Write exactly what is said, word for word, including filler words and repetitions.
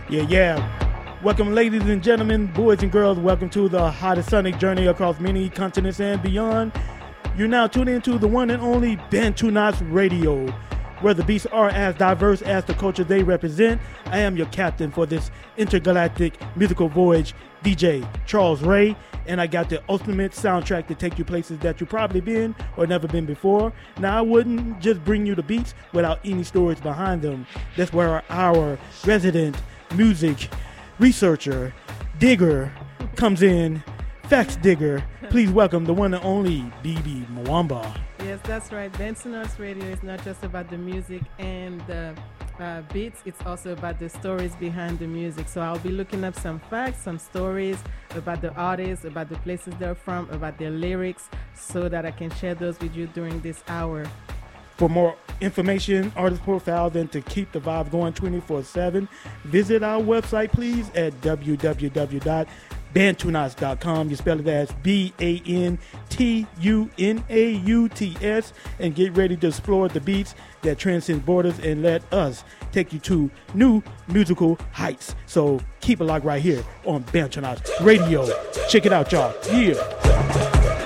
Yeah, yeah. Welcome, ladies and gentlemen, boys and girls. Welcome to the hottest sonic journey across many continents and beyond. You're now tuned into the one and only Bantunas Radio, where the beats are as diverse as the culture they represent. I am your captain for this intergalactic musical voyage, D J Charles Ray, and I got the ultimate soundtrack to take you places that you've probably been or never been before. Now, I wouldn't just bring you the beats without any stories behind them. That's where our resident music researcher, digger, comes in. Facts digger. Please welcome the one and only B B Mwamba. Yes, that's right. Bantunas Radio is not just about the music and the uh, beats. It's also about the stories behind the music. So I'll be looking up some facts, some stories about the artists, about the places they're from, about their lyrics, so that I can share those with you during this hour. For more information, artist profiles, and to keep the vibe going twenty-four seven, visit our website, please, at w w w dot bantunas dot com. You spell it as B A N T U N A U T S, and get ready to explore the beats that transcend borders and let us take you to new musical heights. So keep it locked right here on Bantunas Radio. Check it out, y'all. Yeah.